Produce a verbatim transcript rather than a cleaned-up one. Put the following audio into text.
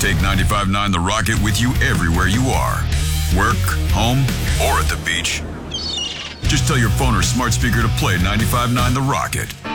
Take ninety-five point nine The Rocket with you everywhere you are. Work, home, or at the beach. Just tell your phone or smart speaker to play ninety-five point nine The Rocket.